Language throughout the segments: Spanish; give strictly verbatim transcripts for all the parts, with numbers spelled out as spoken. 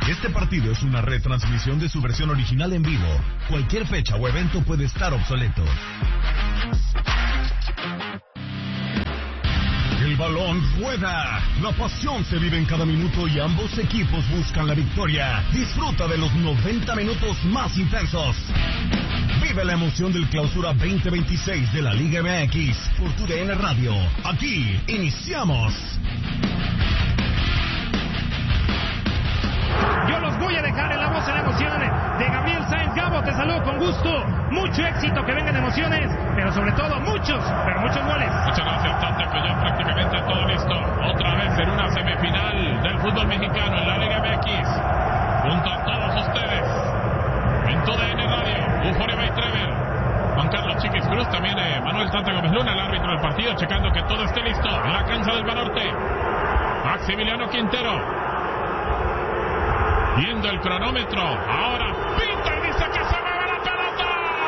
Este partido es una retransmisión de su versión original en vivo. Cualquier fecha o evento puede estar obsoleto. El balón rueda. La pasión se vive en cada minuto y ambos equipos buscan la victoria. Disfruta de los noventa minutos más intensos. Vive la emoción del Clausura veinte veintiséis de la Liga M X por tu D N Radio. Aquí iniciamos. Yo los voy a dejar en la voz en la emoción de Gabriel Sáenz. Gabo, te saludo con gusto. Mucho éxito, que vengan emociones, pero sobre todo muchos, pero muchos goles. Muchas gracias, Tante, que ya prácticamente todo listo. Otra vez en una semifinal del fútbol mexicano en la Liga M X. Junto a todos ustedes, en tu D N Radio, Euforia by Trevel. Juan Carlos Chiquis Cruz, también eh, Manuel Tante Gómez Luna, el árbitro del partido, checando que todo esté listo en la cancha del Banorte. Maximiliano Quintero. Viendo el cronómetro, ahora pinta y dice que se mueve la pelota.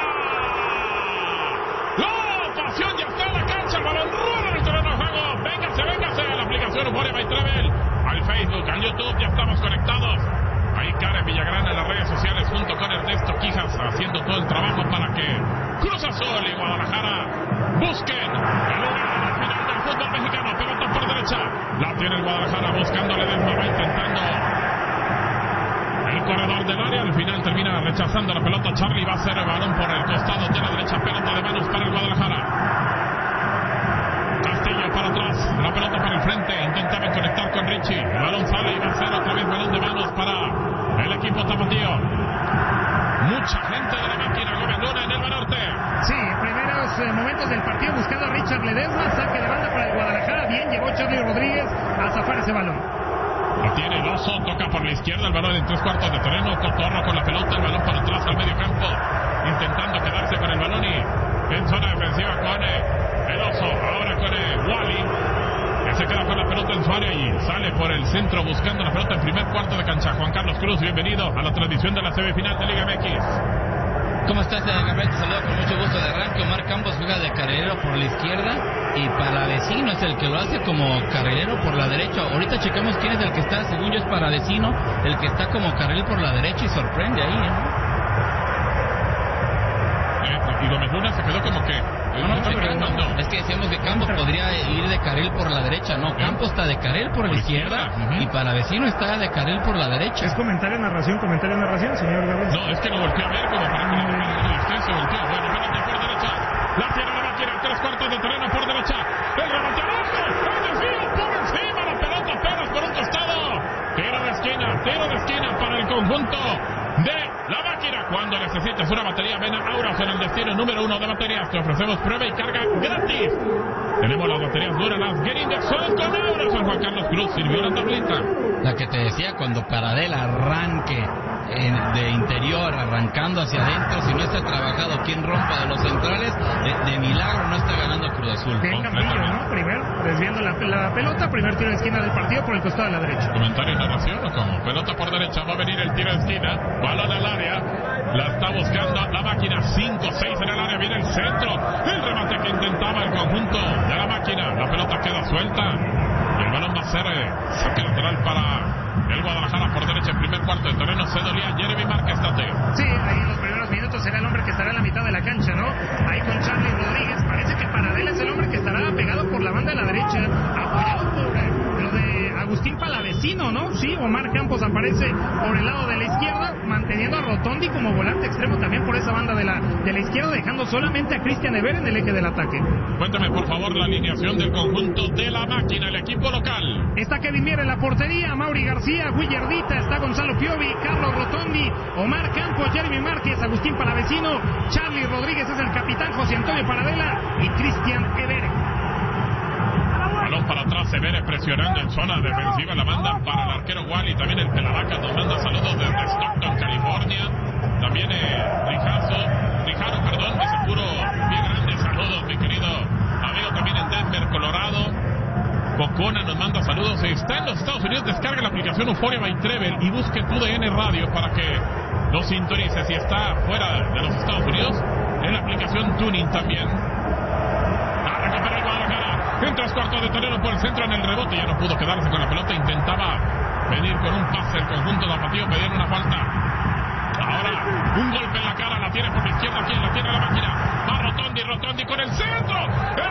¡La pasión ya está en la cancha! El balón rueda en el terreno de juego. Véngase, véngase a la aplicación Euforia by Trevel, al Facebook, al YouTube, ya estamos conectados. Ahí Karen Villagrana en las redes sociales junto con Ernesto Quijas haciendo todo el trabajo para que Cruz Azul y Guadalajara busquen el lugar final del fútbol mexicano. Pelota por derecha, la tiene el Guadalajara buscando Ledesma, va intentando el corredor del área, al final termina rechazando la pelota. Charlie va a hacer el balón por el costado de la derecha, pelota de manos para el Guadalajara. Castillo para atrás, la pelota para el frente, intentaba conectar con Richie, el balón sale y va a ser otra vez balón de manos para el equipo tapatío. Mucha gente de la máquina, Gómez Luna en el Banorte. Sí, primeros eh, momentos del partido buscando a Richard Ledesma, saque de banda para el Guadalajara, bien llegó Charlie Rodríguez a zafar ese balón. Lo tiene el Oso, toca por la izquierda, el balón en tres cuartos de terreno, Cotorro con la pelota, el balón para atrás al medio campo, intentando quedarse con el balón y en zona defensiva con eh, el Oso, ahora con eh, Wally, que se queda con la pelota en su área y sale por el centro buscando la pelota en primer cuarto de cancha. Juan Carlos Cruz, bienvenido a la transmisión de la semifinal de Liga M X. ¿Cómo estás, Gabriel? Te saludo con mucho gusto de arranque. Omar Campos juega de carrilero por la izquierda y Palavecino es el que lo hace como carrilero por la derecha. Ahorita checamos quién es el que está, según yo es Palavecino, el que está como carril por la derecha y sorprende ahí, ¿eh? Eh, y Gómez Luna se quedó como que... No, no, sí, no, es que decíamos que Campos podría ir de carril por la derecha. No, Campos está de carril por la izquierda uh-huh. y Palavecino está de carril por la derecha. ¿Es comentario, narración, comentario, narración, señor Gabriel? No, es que lo volteó a ver como para que no usted se volteó. Bueno, pelota por derecha. La tiene la máquina, tres cuartos de terreno por derecha. El remate abajo, el desvío por encima, la pelota apenas por un costado. Tiro de esquina, tiro de esquina para el conjunto de la máquina. Cuando necesites una batería, ven a Auras en el destino número uno de baterías. Te ofrecemos prueba y carga gratis. Tenemos las baterías duras, las Gerindex, son con Auras. San Juan Carlos Cruz sirvió la tablita. La que te decía, cuando Paradel arranque en, de interior, arrancando hacia adentro, si no está trabajado, quien rompa de los centrales, de, de milagro no está ganando Cruz Azul. Bien Campillo, ¿no? Primero, desviando la, la pelota, primer tiro de esquina del partido por el costado de la derecha. ¿Comentario y narración o cómo? Pelota por derecha, va a venir el tiro de esquina, balón al área, la está buscando la máquina, cinco seis en el área, viene el centro, el remate que intentaba el conjunto de la máquina, la pelota queda suelta, y el balón va a ser eh, saque lateral para el Guadalajara por derecha en primer cuarto de terreno. Se dolía Jeremy Márquez, Tate. Sí, ahí en los primeros minutos será el hombre que estará en la mitad de la cancha, ¿no? Ahí con Charlie Rodríguez, parece que Paradel es el hombre que estará pegado por la banda de la derecha, apoyado por eh, lo de Agustín Palavecino, ¿no? Sí, Omar Campos aparece por el lado de la izquierda, manteniendo a Rotondi como volante extremo también por esa banda de la, de la izquierda, dejando solamente a Cristian Ever en el eje del ataque. Cuéntame por favor la alineación del conjunto de la máquina, el equipo local. Está Kevin Mier en la portería, Mauri García, Guillardita, está Gonzalo Piovi, Carlos Rotondi, Omar Campos, Jeremy Márquez, Agustín Palavecino, Charlie Rodríguez es el capitán, José Antonio Paradela y Cristian Ever. Balón para atrás, Ever presionando en zona defensiva, la manda para el arquero Wally, también el Pelavaca nos manda saludos desde Stockton, California. También eh, Rijazo, Rijaro, perdón, dice puro bien grande, saludos mi querido amigo también en Denver, Colorado. Bocona nos manda saludos, está en los Estados Unidos, descarga la aplicación Euforia by Trevel y busque tu D N Radio para que lo sintonice. Si está fuera de los Estados Unidos, en la aplicación Tuning también. A recuperar el Guadalajara, en tres cuartos de terreno por el centro, en el rebote, ya no pudo quedarse con la pelota, intentaba venir con un pase el conjunto de Tapatío, pedían una falta. Ahora, un golpe en la cara, la tiene por la izquierda, ¿quién la tiene la máquina? Va Rotondi, Rotondi con el centro. ¡El